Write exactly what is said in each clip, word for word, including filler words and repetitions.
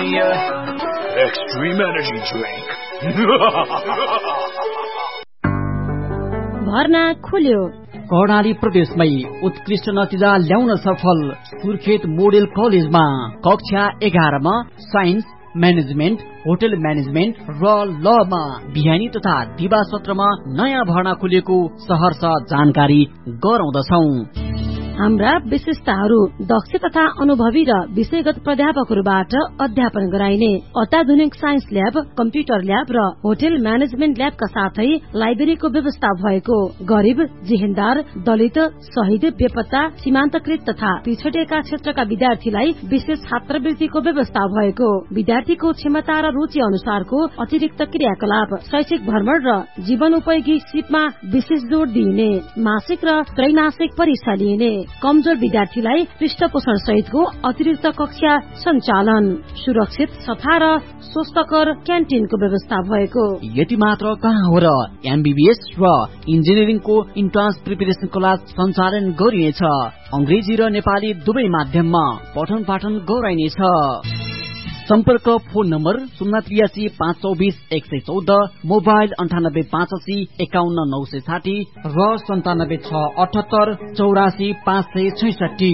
Epiphania Extreme Energy Drink. भर्ना खोल्यो। कर्णाली प्रदेशमै उत्कृष्ट नतिजा ल्याउन सफल सुर्खेत मोडेल कलेजमा कक्षा एघारमा साइन्स, म्यानेजमेन्ट, होटल म्यानेजमेन्ट र लमा बिहानी तथा दिवा सत्रमा नयाँ भर्ना खोलिएको सहर्ष जानकारी गराउँदछौं। हाम्रा विशेषताहरू दक्ष तथा अनुभवी र विषयगत प्राध्यापकहरूबाट अध्यापन गराइने अत्याधुनिक साइन्स ल्याब, कम्प्युटर ल्याब र होटल म्यानेजमेन्ट ल्याबका साथै लाइब्रेरीको व्यवस्था भएको, गरिब, जेहेन्दार, दलित, शहीद, बेपत्ता, सीमान्तकृत तथा पिछडिएका क्षेत्रका विद्यार्थीलाई विशेष छात्रवृत्तिको व्यवस्था भएको, विद्यार्थीको क्षमता र रुचि अनुसारको अतिरिक्त क्रियाकलाप, शैक्षिक भ्रमण र जीवन उपयोगी सिपमा विशेष जोड़ दिइने, मासिक र त्रैमासिक परीक्षा लिइने, कमजोर विद्यार्थीलाई पृष्ठपोषण सहितको अतिरिक्त कक्षा सञ्चालन, सुरक्षित, सफा र स्वस्थकर क्यान्टिनको व्यवस्था भएको। यति मात्र कहाँ हो र एमबीबीएस र इन्जिनियरिङको इन्ट्रान्स प्रिपरेसन क्लास सञ्चालन गरिनेछ। अंग्रेजी र नेपाली दुवै माध्यममा पठन पाठन गराइनेछ। सम्पर्क फोन नम्बर शून्य त्रियासी पाँच चौबिस एक सय चौध, मोबाइल अन्ठानब्बे पाँच असी एकाउन्न नौ सय साठी र सन्तानब्बे छ अठहत्तर चौरासी पाँच सय छैसठी।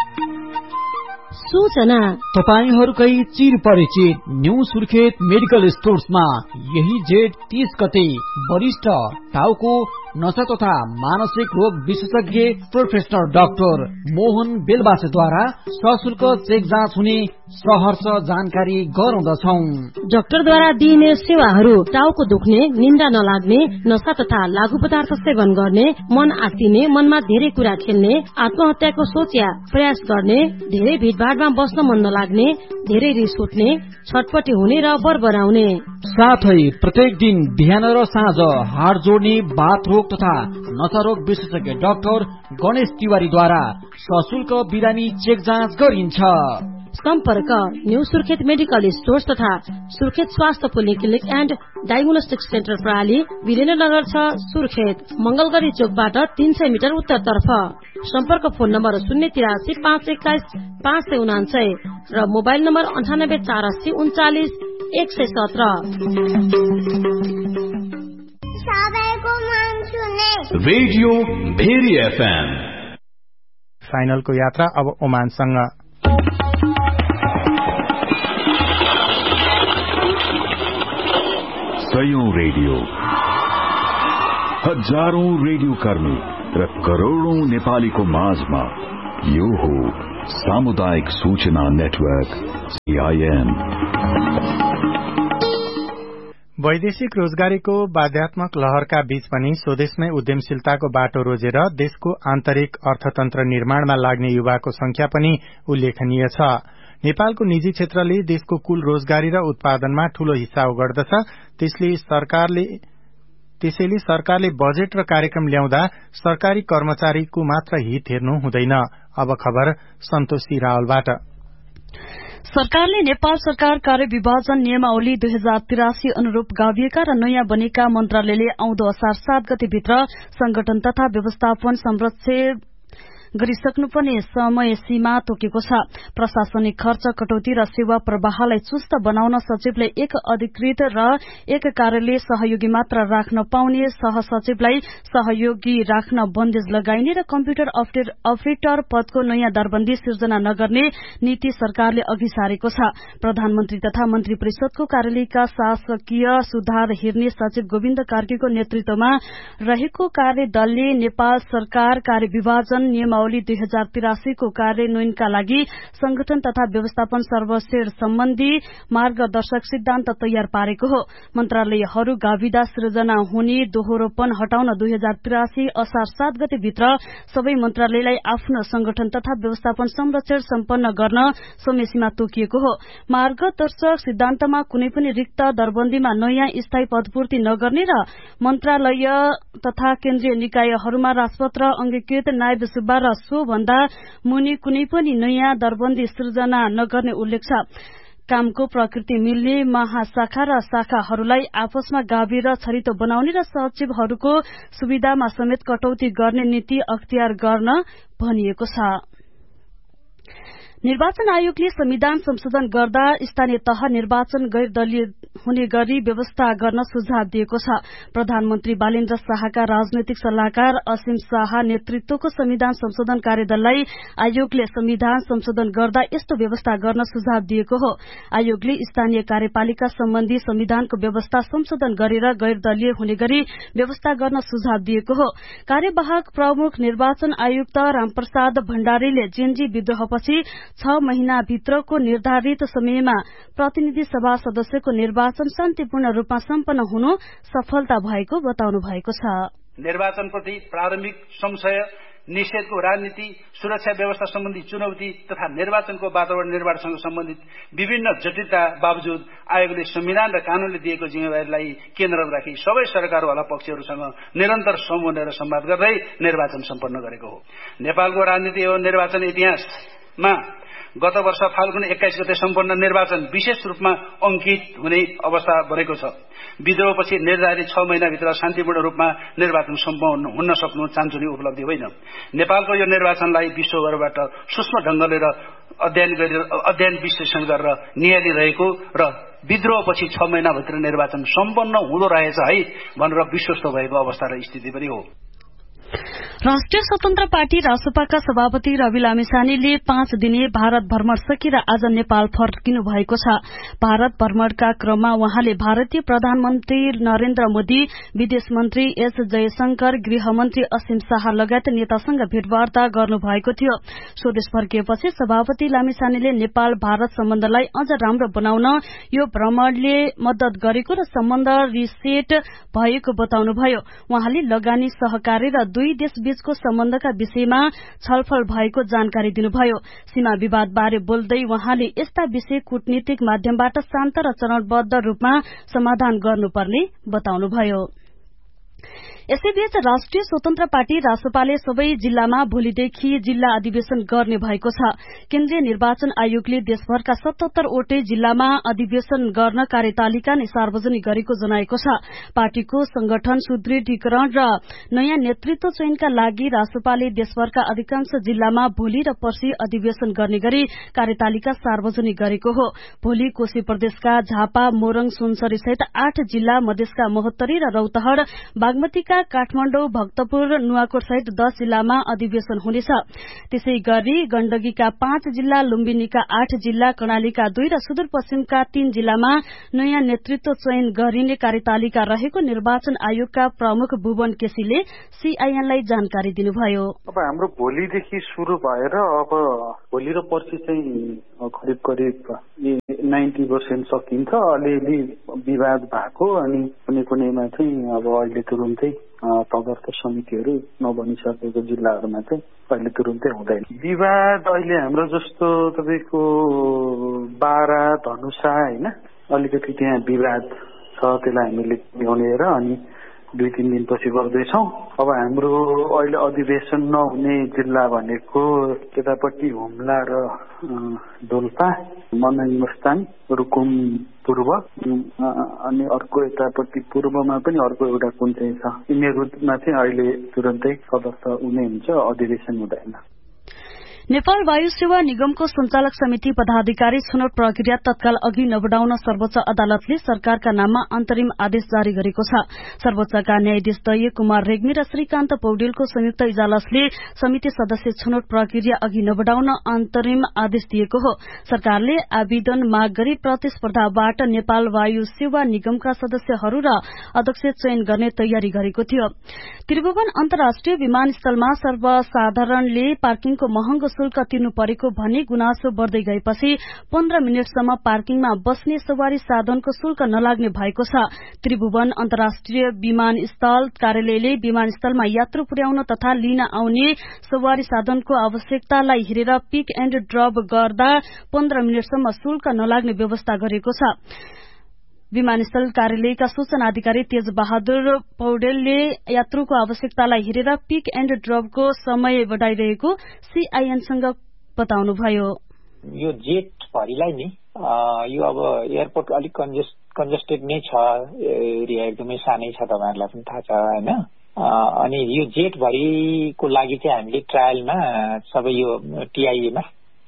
सूचना तपाईहरूकै चिर परिचित न्यू सुर्खेत मेडिकल स्टोर्समा यही जेठ तीस गते वरिष्ठ टाउको, नसा तथा मानसिक रोग विशेषज्ञ प्रोफेसर डाक्टर मोहन बेलबासेद्वारा सशुल्क चेक जाँच हुने सहर्ष जानकारी गराउँदछौ। डाक्टरद्वारा दिइने सेवाहरू टाउको दुख्ने, निन्द्रा नलाग्ने, नशा तथा लागू पदार्थ सेवन गर्ने, मन आत्तिने, मनमा धेरै कुरा खेल्ने, आत्महत्याको सोच या प्रयास गर्ने, धेरै भिडभाडमा बस्न मन नलाग्ने, धेरै रिस उठ्ने, छटपटी हुने र बरबराउने, साथै प्रत्येक दिन बिहान र साँझ हाड जोड्ने, बाथ रोग तथा नसारोग विशेषज्ञ डाक्टर गणेश तिवारीद्वारा सशुल्क बिरामी चेक जाँच गरिन्छ। सम्पर्क न्यू सुर्खेत मेडिकल स्टोर्स तथा सुर्खेत स्वास्थ्य पोलिक्लिनिक एन्ड डायग्नोस्टिक सेन्टर प्रणाली वीरेन्द्रनगर छ सुर्खेत, मंगलगढ़ी चोकबाट तीन सय मिटर उत्तरतर्फ। सम्पर्क फोन नम्बर शून्य तिरासी पाँच एक्काइस पाँच सय उनान्सय र मोबाइल नम्बर अन्ठानब्बे चार अस्सी उन्चालिस एक सय सत्र। रेडियो भेरी एफएम फाइनलको यात्रा अब ओमानसँग। सयौं रेडियो, हजारौं रेडियो कर्मी र करोड़ौं नेपालीको माझमा यो हो सामुदायिक सूचना नेटवर्क सीआईएन। वैदेशिक रोजगारीको बाध्यात्मक लहरका बीच पनि स्वदेशमै उद्यमशीलताको बाटो रोजेर देशको आन्तरिक अर्थतन्त्र निर्माणमा लाग्ने युवाको संख्या पनि उल्लेखनीय छ। नेपालको निजी क्षेत्रले देशको कुल रोजगारी र उत्पादनमा ठूलो हिस्सा ओगट्दछ। त्यसले सरकारले त्यसैले सरकारले बजेट र कार्यक्रम ल्याउँदा सरकारी कर्मचारीको मात्र हित हेर्नु हुँदैन। अब खबर सन्तोषी रावलबाट। सरकारले नेपाल सरकार कार्य विभाजन नियमावली दुई हजार तिरासी अनुरूप गाभिएका र नयाँ बनेका मन्त्रालयले आउँदो असार सात गते भित्र संगठन तथा व्यवस्थापन संरक्षण गरिसक्नुपर्ने समय सीमा तोकेको छ। प्रशासनिक खर्च कटौती र सेवा प्रवाहलाई चुस्त बनाउन सचिवले एक अधिकृत र एक कार्यालय सहयोगी मात्र राख्न पाउने, सहसचिवलाई सहयोगी राख्न बन्देज लगाइने र कम्प्युटर अपरेटर पदको नयाँ दरबन्दी सिर्जना नगर्ने नीति सरकारले अघि सारेको छ। प्रधानमन्त्री तथा मन्त्री परिषदको कार्यालयका शासकीय सुधार हेर्ने सचिव गोविन्द कार्कीको नेतृत्वमा रहेको कार्यदलले नेपाल सरकार कार्य विभाजन नियमावली दुई हजार तिरासीको कार्यान्वयनका लागि संगठन तथा व्यवस्थापन सर्वश्रेष्ठ सम्बन्धी मार्गदर्शक सिद्धान्त तयार पारेको हो। मन्त्रालयहरू गाविदा सृजना हुने दोहोरोपन हटाउन दुई हजार तिरासी असार सात गते भित्र सबै मन्त्रालयलाई आफ्नो संगठन तथा व्यवस्थापन संरक्षण सम्पन्न गर्न समय सीमा तोकिएको हो। मार्गदर्शक सिद्धान्तमा कुनै पनि रिक्त दरबन्दीमा नयाँ स्थायी पदपूर्ति नगर्ने र मन्त्रालय तथा केन्द्रीय निकायहरूमा राजपत्र अंगीकृत नायब सुब्बा र सो भन्दा मुनि कुनै पनि नयाँ दरबन्दी सृजना नगर्ने उल्लेख छ। कामको प्रकृति मिल्ने महाशाखा र शाखाहरूलाई आपसमा गाभेर छरितो बनाउने र सचिवहरूको सुविधामा समेत कटौती गर्ने नीति अख्तियार गर्न भनिएको छ। निर्वाचन आयोगले संविधान संशोधन गर्दा स्थानीय तह निर्वाचन गैर दलीय हुने गरी व्यवस्था गर्न सुझाव दिएको छ। प्रधानमन्त्री बालेन्द्र शाहका राजनैतिक सल्लाहकार असीम शाह नेतृत्वको संविधान संशोधन कार्यदललाई आयोगले संविधान संशोधन गर्दा यस्तो व्यवस्था गर्न सुझाव दिएको हो। आयोगले स्थानीय कार्यपालिका सम्बन्धी संविधानको व्यवस्था संशोधन गरेर गैर दलीय हुने गरी व्यवस्था गर्न सुझाव दिएको हो। कार्यवाहक प्रमुख निर्वाचन आयुक्त रामप्रसाद भण्डारीले जेनजी विद्रोहपछि छ महिनाभित्रको निर्धारित समयमा प्रतिनिधि सभा सदस्यको निर्वाचन शान्तिपूर्ण रूपमा सम्पन्न हुनु सफलता भएको बताउनु भएको छ। निर्वाचनप्रति प्रारम्भिक संशय, निषेधको राजनीति, सुरक्षा व्यवस्था सम्बन्धी चुनौती तथा निर्वाचनको वातावरण निर्माणसँग सम्बन्धित विभिन्न जटिलता बावजुद आयोगले संविधान र कानूनले दिएको जिम्मेवारीलाई केन्द्रमा राखी सबै सरकारवाला पक्षहरूसँग निरन्तर समन्वय र संवाद गर्दै निर्वाचन सम्पन्न गरेको हो। नेपालको राजनीति एवं निर्वाचन इतिहासमा गत वर्ष फाल्गुन एक्काइस गते सम्पन्न निर्वाचन विशेष रूपमा अंकित हुने अवस्था बनेको छ। विद्रोहपछि निर्धारित छ महिनाभित्र शान्तिपूर्ण रूपमा निर्वाचन सम्पन्न हुन सक्नु चान्चुने उपलब्धि होइन। नेपालको यो निर्वाचनलाई विश्वभरबाट सूक्ष्म ढंगले र अध्ययन गरेर अध्ययन विश्लेषण गरेर नियालिरहेको र विद्रोहपछि छ महिनाभित्र निर्वाचन सम्पन्न हुँदो रहेछ है भनेर विश्वस्त भएको अवस्था र स्थिति पनि हो। राष्ट्रिय स्वतन्त्र पार्टी रासपाका सभापति रवि लामिछानेले पाँच दिने भारत भ्रमण सकेर आज नेपाल फर्किनु भएको छ। भारत भ्रमणका क्रममा उहाँले भारतीय प्रधानमन्त्री नरेन्द्र मोदी, विदेश मन्त्री एस जयशंकर, गृहमन्त्री असीम शाह लगायत नेतासँग भेटवार्ता गर्नुभएको थियो। स्वदेश फर्किएपछि सभापति लामिछानेले नेपाल भारत सम्बन्धलाई अझ राम्रो बनाउन यो भ्रमणले मद्दत गरेको र सम्बन्ध रिसेट भएको बताउनुभयो। उहाँले लगानी, सहकारी र दुई देश बीचको सम्बन्धका विषयमा छलफल भएको जानकारी दिनुभयो। सीमा विवाद बारे बोल्दै उहाँले यस्ता विषय कूटनीतिक माध्यमबाट शान्त र चरणबद्ध रूपमा समाधान गर्नुपर्ने बताउनुभयो। यसैबीच राष्ट्रिय स्वतन्त्र पार्टी रासपाले सबै जिल्लामा भोलिदेखि जिल्ला अधिवेशन गर्ने भएको छ। केन्द्रीय निर्वाचन आयोगले देशभरका सतहत्तर वटै जिल्लामा अधिवेशन गर्न कार्यतालिका नै सार्वजनिक गरेको जनाएको छ। पार्टीको संगठन सुदृढीकरण र नयाँ नेतृत्व चयनका लागि रासपाले देशभरका अधिकांश जिल्लामा भोलि र पर्सि अधिवेशन गर्ने गरी कार्यतालिका सार्वजनिक गरेको हो। भोलि कोशी प्रदेशका झापा, मोरङ, सुनसरी सहित आठ जिल्ला, मधेसका महोत्तरी र रौतहट, बागमतीका काठमाडौँ, भक्तपुर, नुवाकोट सहित दस जिल्लामा अधिवेशन हुनेछ। त्यसै गरी गण्डकीका पाँच जिल्ला, लुम्बिनीका आठ जिल्ला, कर्णालीका दुई र सुदूरपश्चिमका तीन जिल्लामा नयाँ नेतृत्व चयन गरिने कार्यतालिका रहेको निर्वाचन आयोगका प्रमुख भुवन केसीले सीआईएनलाई जानकारी दिनुभयो। अब हाम्रो भोलिदेखि शुरू भएर अब भोलि र पर्सि चाहिँ करिब करिब नाइन्टी पर्सेन्ट सकिन्छ। अलिअलि विवाद भएको अनि कुनै कुनैमा चाहिँ अब अहिले तुरुन्तै तदर्थ समितिहरू नबनिसकेको जिल्लाहरूमा चाहिँ अहिले तुरुन्तै हुँदैन। विवाद अहिले हाम्रो जस्तो तपाईँको बारा, धनुषा होइन अलिकति त्यहाँ विवाद छ, त्यसलाई हामीले ल्याउनेर अनि दुई तीन दिनपछि गर्दैछौँ। अब हाम्रो अहिले अधिवेशन नहुने जिल्ला भनेको यतापट्टि हुम्ला र डोल्पा, मनाङ, मुस्ताङ, रुकुम पूर्व अनि अर्को यतापट्टि पूर्वमा पनि अर्को एउटा कुन चाहिँ छ। यिनीहरूमा चाहिँ अहिले तुरन्तै सदस्य हुने हुन्छ, अधिवेशन हुँदैन। नेपाल वायु सेवा निगमको संचालक समिति पदाधिकारी छनौट प्रक्रिया तत्काल अघि नबढाउन सर्वोच्च अदालतले सरकारका नाममा अन्तरिम आदेश जारी गरेको छ। सर्वोच्चका न्यायाधीश दय कुमार रेग्मी र श्रीकान्त पौडेलको संयुक्त इजलासले समिति सदस्य छनौट प्रक्रिया अघि नबढाउन अन्तरिम आदेश दिएको हो। सरकारले आवेदन माग गरी प्रतिस्पर्धाबाट नेपाल वायु सेवा निगमका सदस्यहरू र अध्यक्ष चयन गर्ने तयारी गरेको थियो। त्रिभुवन अन्तर्राष्ट्रिय विमानस्थलमा सर्वसाधारणले पार्किङको महँगो शुल्क तिर्नु परेको भन्ने गुनासो बढ्दै गएपछि पन्ध्र मिनटसम्म पार्किङमा बस्ने सवारी साधनको शुल्क नलाग्ने भएको छ। त्रिभुवन अन्तर्राष्ट्रिय विमानस्थल कार्यालयले विमानस्थलमा यात्रु पुर्याउन तथा लिन आउने सवारी साधनको आवश्यकतालाई हेरेर पिक एण्ड ड्रप गर्दा पन्ध्र मिनटसम्म शुल्क नलाग्ने व्यवस्था गरेको छ। विमानस्थल कार्यालयका सूचना अधिकारी तेज बहादुर पौडेलले यात्रुको आवश्यकतालाई हेरेर पिक एण्ड ड्रपको समय बढ़ाइरहेको सीआईएनसँग बताउनुभयो। यो जेट भरिलाई नि यो अब एयरपोर्ट अलिक कन्जेस्टेड नै छ, एरिया एकदमै सानै छ, तपाईहरुलाई पनि थाहा छ हैन। अनि यो जेट भरिको लागि चाहिँ हामीले ट्रायलमा सबै यो टीआईएमा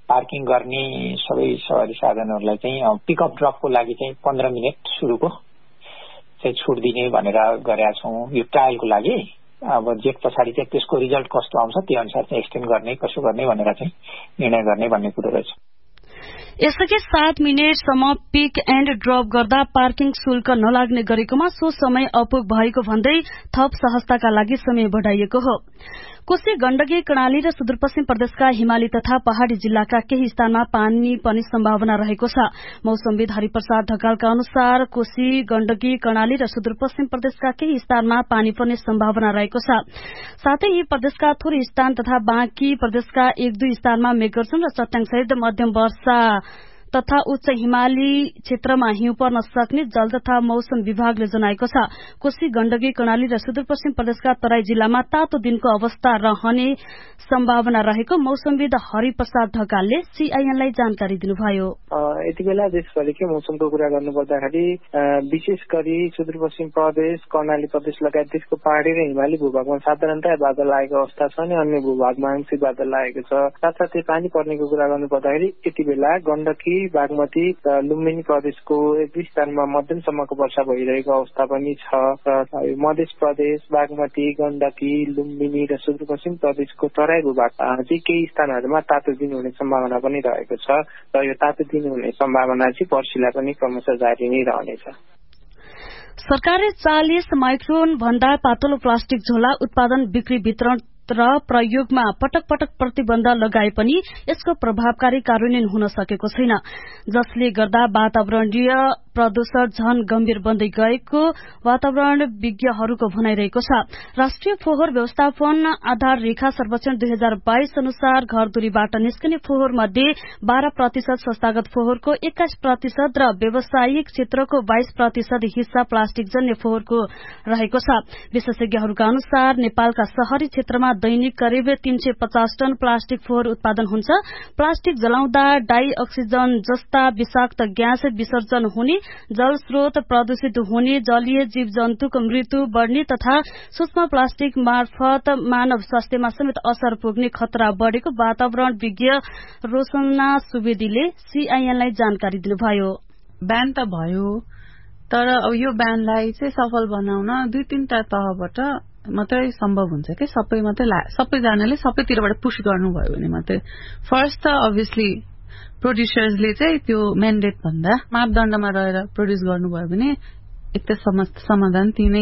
पार्किङ गर्ने सबै सवारी साधनहरूलाई चाहिँ पिकअप ड्रपको लागि चाहिँ पन्ध्र मिनट सुरुको चाहिँ छुट दिने भनेर गरेका छौँ यो ट्रायलको लागि। अब जेठ पछाडि चाहिँ त्यसको रिजल्ट कस्तो आउँछ त्यो अनुसार चाहिँ एक्सटेन्ड गर्ने कसो गर्ने भनेर चाहिँ निर्णय गर्ने भन्ने कुरो रहेछ। यसअघि सात मिनटसम्म पिक एण्ड ड्रप गर्दा पार्किङ शुल्क नलाग्ने गरेकोमा सो समय अपुग भएको भन्दै थप सहजताका लागि समय बढ़ाइएको हो। कोशी गण्डकी कर्णाली र सुदूरपश्चिम प्रदेशका हिमाली तथा पहाड़ी जिल्लाका केही स्थानमा पानी पर्ने सम्भावना रहेको छ। मौसमविद हरिप्रसाद ढकालका अनुसार कोशी गण्डकी कर्णाली र सुदूरपश्चिम प्रदेशका केही स्थानमा पानी पर्ने सम्भावना रहेको छ। साथै यी प्रदेशका थोरै स्थान तथा बाँकी प्रदेशका एक दुई स्थानमा मेघगर्जन र चट्याङसहित मध्यम वर्षा तथा उच्च हिमाली क्षेत्रमा हिउँ पर्न सक्ने जल तथा मौसम विभागले जनाएको छ। कोशी गण्डकी कर्णाली र सुदूरपश्चिम प्रदेशका तराई जिल्लामा तातो दिनको अवस्था रहने सम्भावना रहेको मौसमविद हरिप्रसाद ढकालले सीआईएनलाई जानकारी दिनुभयो। यति बेला देशभरिकै मौसमको कुरा गर्नुपर्दाखेरि विशेष गरी सुदूरपश्चिम प्रदेश कर्णाली प्रदेश लगायत देशको पहाड़ी र हिमाली भूभागमा साधारणतया बादल लागेको अवस्था छ अनि अन्य भूभागमा आंशिक बादल लागेको छ। साथसाथै पानी पर्नेको कुरा गर्नुपर्दाखेरि यति बेला गण्डकी बागमती र लुम्बिनी प्रदेशको एक दुई स्थानमा मध्यमसम्मको वर्षा भइरहेको अवस्था पनि छ र मध्य प्रदेश बागमती गण्डकी लुम्बिनी र सुदूरपश्चिम प्रदेशको तराई भूभाग चाहिँ केही स्थानहरूमा तातो दिन हुने सम्भावना पनि रहेको छ र यो तातो दिन हुने सम्भावना चाहिँ पर्सिलाई पनि क्रमशः जारी नै रहनेछ। सरकारले चालिस माइक्रोन भन्दा पातलो प्लास्टिक झोला उत्पादन बिक्री वितरण र प्रयोगमा पटक पटक प्रतिबन्ध लगाए पनि यसको प्रभावकारी कार्यान्वयन हुन सकेको छैन, जसले गर्दा वातावरणीय प्रदूषण झन गम्भीर बन्दै गएको वातावरण विज्ञहरूको भनाइरहेको छ। राष्ट्रिय फोहोर व्यवस्थापन आधार रेखा सर्वेक्षण दुई हजार बाइस अनुसार घरधुरीबाट निस्कने फोहोर मध्ये बाह्र प्रतिशत संस्थागत फोहोरको एक्काइस प्रतिशत र व्यावसायिक क्षेत्रको बाइस प्रतिशत हिस्सा प्लास्टिक जन्य फोहोरको रहेको छ। विशेषज्ञहरूका अनुसार नेपालका शहरी क्षेत्रमा दैनिक करिब तीन सय पचास टन प्लास्टिक फोहोर उत्पादन हुन्छ। प्लास्टिक जलाउँदा डाई अक्सिजन जस्ता विषाक्त ग्यास विसर्जन हुने, जल स्रोत प्रदूषित हुने, जलीय जीव जन्तुको मृत्यु बढ़ने तथा सूक्ष्म प्लास्टिक मार्फत मानव स्वास्थ्यमा समेत असर पुग्ने खतरा बढ़ेको वातावरण विज्ञ रोशना सुवेदीले सीआईएनलाई जानकारी दिनुभयो। ब्यान त भयो, तर अब यो ब्यानलाई चाहिँ सफल बनाउन दुई तीनटा तहबाट मात्रै सम्भव हुन्छ कि सबै मात्रै सबैजनाले सबैतिरबाट पुश गर्नुभयो भने मात्रै। फर्स्ट त अभियसली प्रोड्युसर्सले चाहिँ त्यो म्यान्डेट भन्दा मापदण्डमा रहेर प्रोड्युस गर्नुभयो भने एक त समाधान तिनै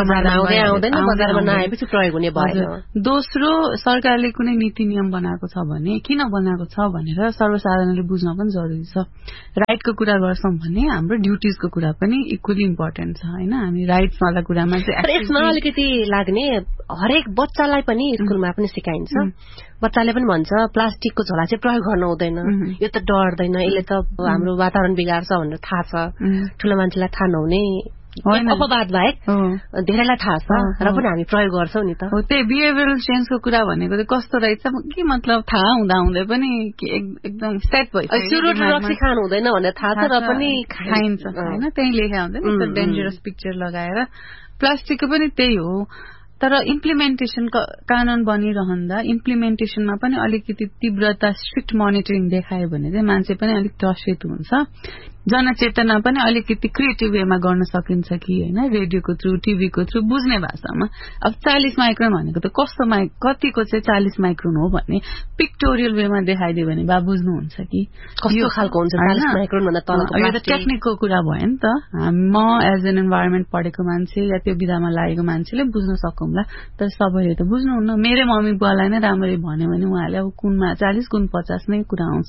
दोस्रो सरकारले कुनै नीति नियम बनाएको छ भने किन बनाएको छ भनेर सर्वसाधारणले बुझ्न पनि जरुरी छ। राइटको कुरा गर्छौं भने हाम्रो ड्युटिजको कुरा पनि इक्वली इम्पोर्टेन्ट छ हैन। हामी राइट्स वाला कुरामा चाहिँ यसमा अलिकति लाग्ने हरेक बच्चालाई पनि स्कुलमा पनि सिकाइन्छ। बच्चाले पनि भन्छ प्लास्टिकको झोला चाहिँ प्रयोग गर्न हुँदैन, यो त डर्दैन, यसले त हाम्रो वातावरण बिगार्छ भनेर थाहा छ। ठूलो मान्छेलाई थाहा नहुने अपवाद बाहेक धेरैलाई थाहा छ र पनि हामी प्रयोग गर्छौं नि त। त्यही बिहेभियरल चेन्जको कुरा भनेको चाहिँ कस्तो रहेछ के मतलब थाहा हुँदा हुँदै पनि एकदम सेट भइसक्यो। सुरुट रक्सी खानु हुँदैन भनेर थाहा छ र पनि खाइन्छ हैन। त्यही लेखा हुँदैन डेन्जरस पिक्चर लगाएर। प्लास्टिकको पनि त्यही हो, तर इम्प्लिमेन्टेसन कानून बनिरहँदा इम्प्लिमेन्टेसनमा पनि अलिकति तीव्रता स्ट्रिक्ट मोनिटरिङ देखायो भने चाहिँ मान्छे पनि अलिक त्रसित हुन्छ। जनचेतना पनि अलिकति क्रिएटिभ वेमा गर्न सकिन्छ कि हैन, रेडियोको थ्रु टिभीको थ्रु बुझ्ने भाषामा। अब चालिस माइक्रोन भनेको त कस्तो माइक कतिको चाहिँ चालिस माइक्रोन हो भन्ने पिक्टोरियल वेमा देखाइदियो भने बा बुझ्नुहुन्छ कि कस्तो खालको हुन्छ चालिस माइक्रोन भन्दा तलको। यो त टेक्निकको कुरा भयो नि त। म एज एन इन्भाइरोमेन्ट पढेको मान्छे या त्यो विधामा लागेको मान्छेले बुझ्न सकौँला, तर सबैले त बुझ्नुहुन्न। मेरै मम्मी बुवालाई नै राम्ररी भन्यो भने उहाँले अब कुनमा चालिस कुन पचास नै कुरा आउँछ।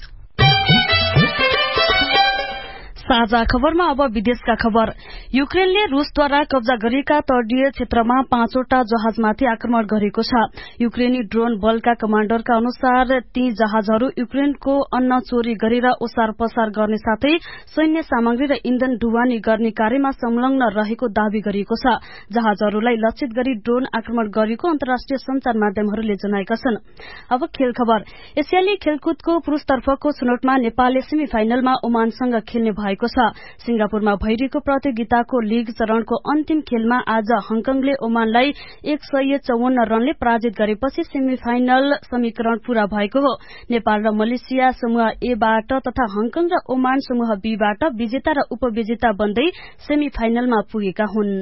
साझा खबरमा अब विदेशका खबर। युक्रेनले रूसद्वारा कब्जा गरिएका तटीय क्षेत्रमा पाँचवटा जहाजमाथि आक्रमण गरेको छ। युक्रेनी ड्रोन बलका कमाण्डरका अनुसार ती जहाजहरू युक्रेनको अन्न चोरी गरेर ओसार पसार गर्ने साथै सैन्य सामग्री र इन्धन ढुवानी गर्ने कार्यमा संलग्न रहेको दावी गरिएको छ। जहाजहरूलाई लक्षित गरी ड्रोन आक्रमण गरेको अन्तर्राष्ट्रिय संचार माध्यमहरूले जनाएका छन्। अब खेल खबर। एसियाली खेलकुदको पुरूषतर्फको छनौटमा नेपालले सेमी फाइनलमा ओमानसँग खेल्ने भएको भएको छ। सिंगापुरमा भइरहेको प्रतियोगिताको लीग चरणको अन्तिम खेलमा आज हङकङले ओमानलाई एक सय चौवन्न रनले पराजित गरेपछि सेमिफाइनल समीकरण पूरा भएको हो। नेपाल र मलेसिया समूह ए बाट तथा हङकङ र ओमान समूह बी बाट विजेता र उपविजेता बन्दै सेमिफाइनलमा पुगेका हुन्।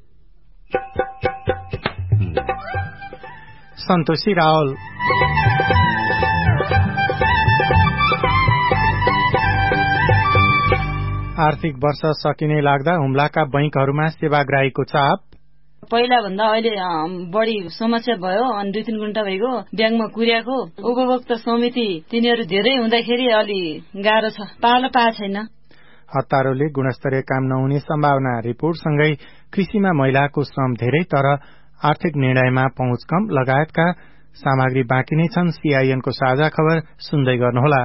सन्तोषी रावल। आर्थिक वर्ष सकिने लाग्दा हुम्लाका बैंकहरूमा सेवाग्राहीको चाप। पहिला भन्दा अहिले बढी समस्या भयो। अनि दुई तीन घण्टा भइगयो ब्याङ्कमा कुर्याएको। उपभोक्ता समिति तिनीहरू धेरै हुँदाखेरि अलि गाह्रो छ, पालो पाएको छैन। हतारोले गुणस्तरीय काम नहुने सम्भावना। रिपोर्टसँगै कृषिमा महिलाको श्रम धेरै तर आर्थिक निर्णयमा पहुँच कम लगायतका सामग्री बाँकी नै छन्। सीआईएनको साझा खबर सुन्दै गर्नुहोला।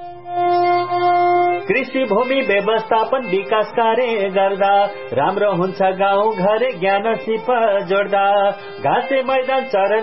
कृषि भूमि व्यवस्थापन विकास कार्य गर्दा राम्रो हुन्छ गाउँ घर ज्ञान सिप जोड्दा घाँसे मैदान चरण